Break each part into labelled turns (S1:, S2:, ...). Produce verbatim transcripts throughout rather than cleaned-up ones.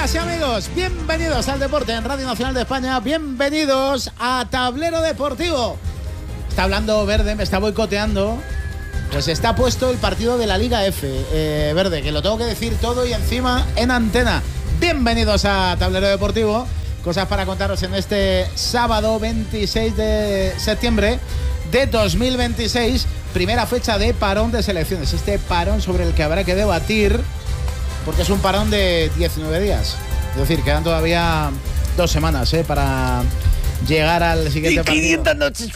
S1: Amigas y amigos, bienvenidos al deporte en Radio Nacional de España, bienvenidos a Tablero Deportivo. Está hablando Verde, me está boicoteando. Pues está puesto el partido de la Liga F, eh, Verde, que lo tengo que decir todo y encima en antena. Bienvenidos a Tablero Deportivo, cosas para contaros en este sábado veintiséis de septiembre de dos mil veintiséis, primera fecha de parón de selecciones. Este parón sobre el que habrá que debatir, porque es un parón de diecinueve días. Es decir, quedan todavía dos semanas eh, para llegar al siguiente partido.
S2: quinientas noches.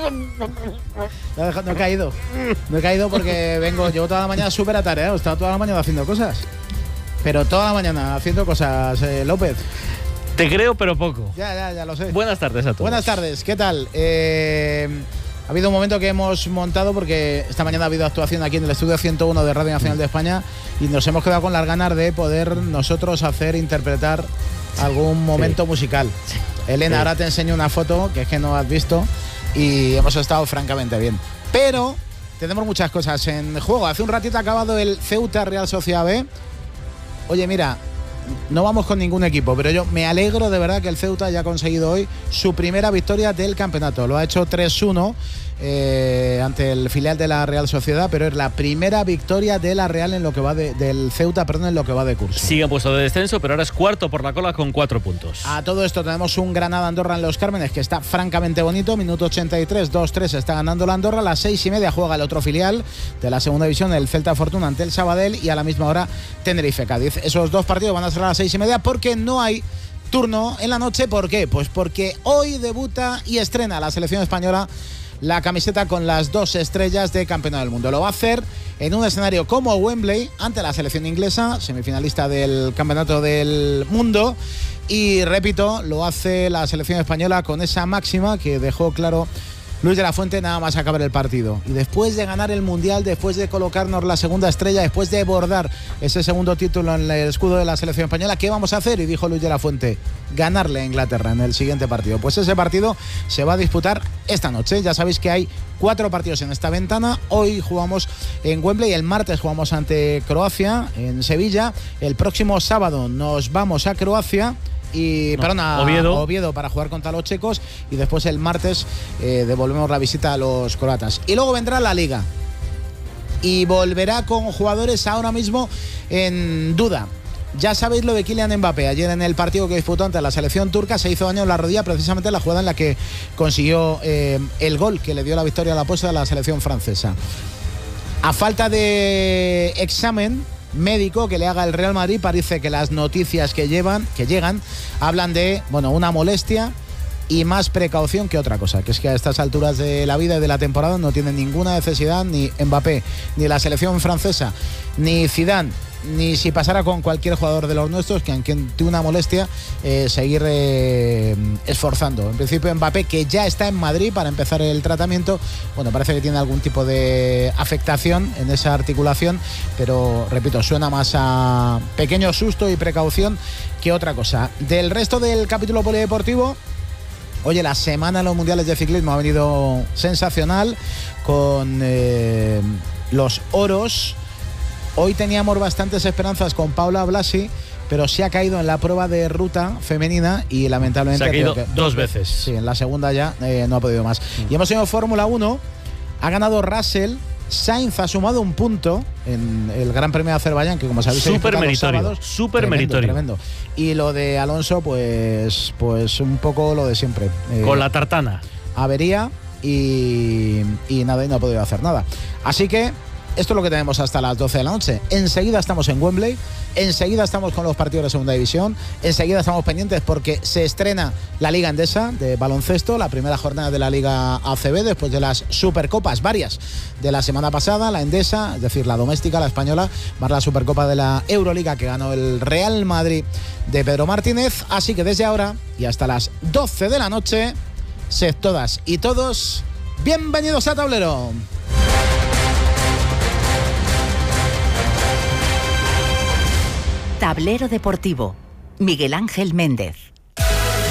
S1: No, no he caído. No he caído porque vengo, llevo toda la mañana súper atareado. He estado toda la mañana haciendo cosas. Pero toda la mañana haciendo cosas, eh, López.
S2: Te creo, pero poco.
S1: Ya, ya, ya lo sé.
S2: Buenas tardes a todos.
S1: Buenas tardes, ¿qué tal? Eh, ha habido un momento que hemos montado porque esta mañana ha habido actuación aquí en el estudio ciento uno de Radio Nacional de España y nos hemos quedado con las ganas de poder nosotros hacer, interpretar algún momento sí. musical. Sí. Elena, sí. ahora te enseño una foto que es que no has visto y hemos estado francamente bien. Pero tenemos muchas cosas en juego. Hace un ratito ha acabado el Ceuta Real Sociedad B. Oye, mira, no vamos con ningún equipo, pero yo me alegro de verdad que el Ceuta haya conseguido hoy su primera victoria del campeonato. Lo ha hecho tres uno eh, ante el filial de la Real Sociedad, pero es la primera victoria de la Real en lo que va de, del Ceuta, perdón, en lo que va de curso.
S2: Sigue en puesto de descenso, pero ahora es cuarto por la cola con cuatro puntos.
S1: A todo esto tenemos un Granada-Andorra en Los Cármenes que está francamente bonito. Minuto ochenta y tres, dos tres está ganando la Andorra. A las seis y media juega el otro filial de la segunda división, el Celta Fortuna ante el Sabadell, y a la misma hora Tenerife-Cádiz. Esos dos partidos van a ser a las seis y media porque no hay turno en la noche. ¿Por qué? Pues porque hoy debuta y estrena la selección española la camiseta con las dos estrellas de campeonato del mundo. Lo va a hacer en un escenario como Wembley ante la selección inglesa, semifinalista del campeonato del mundo. Y repito, lo hace la selección española con esa máxima que dejó claro Luis de la Fuente nada más acabar el partido. Y después de ganar el Mundial, después de colocarnos la segunda estrella, después de bordar ese segundo título en el escudo de la selección española, ¿qué vamos a hacer? Y dijo Luis de la Fuente, ganarle a Inglaterra en el siguiente partido. Pues ese partido se va a disputar esta noche. Ya sabéis que hay cuatro partidos en esta ventana. Hoy jugamos en Wembley, el martes jugamos ante Croacia en Sevilla. El próximo sábado nos vamos a Croacia. Y, no, perdón, a
S2: Oviedo.
S1: Oviedo para jugar contra los checos y después el martes eh, devolvemos la visita a los croatas. Y luego vendrá la Liga y volverá con jugadores ahora mismo en duda. Ya sabéis lo de Kylian Mbappé. Ayer en el partido que disputó ante la selección turca se hizo daño en la rodilla, precisamente la jugada en la que consiguió eh, el gol que le dio la victoria a la apuesta de la selección francesa. A falta de examen médico que le haga el Real Madrid, parece que las noticias que llevan, que llegan, hablan de, bueno, una molestia y más precaución que otra cosa, que es que a estas alturas de la vida y de la temporada no tienen ninguna necesidad ni Mbappé, ni la selección francesa, ni Zidane, ni si pasara con cualquier jugador de los nuestros, que aunque tiene una molestia, eh, seguir eh, esforzando. En principio Mbappé, que ya está en Madrid para empezar el tratamiento, bueno, parece que tiene algún tipo de afectación en esa articulación, pero repito, suena más a pequeño susto y precaución que otra cosa. Del resto del capítulo polideportivo, oye, la semana en los mundiales de ciclismo ha venido sensacional con eh, los oros. Hoy teníamos bastantes esperanzas con Paula Blasi, pero se ha caído en la prueba de ruta femenina y lamentablemente...
S2: Se ha caído que, dos veces.
S1: Sí, en la segunda ya eh, no ha podido más. Mm. Y hemos tenido Fórmula uno, ha ganado Russell, Sainz ha sumado un punto en el Gran Premio de Azerbaiyán, que como sabéis...
S2: Súper meritorio, súper meritorio.
S1: Tremendo. Y lo de Alonso, pues, pues un poco lo de siempre.
S2: Eh, con la tartana.
S1: Avería y, y nada, y no ha podido hacer nada. Así que... esto es lo que tenemos hasta las doce de la noche. Enseguida estamos en Wembley, enseguida estamos con los partidos de segunda división, enseguida estamos pendientes porque se estrena la Liga Endesa de baloncesto, la primera jornada de la Liga A C B después de las Supercopas, varias de la semana pasada, la Endesa, es decir, la doméstica, la española, más la Supercopa de la Euroliga que ganó el Real Madrid de Pedro Martínez. Así que desde ahora y hasta las doce de la noche, sed todas y todos bienvenidos a Tablero.
S3: Tablero Deportivo, Miguel Ángel Méndez.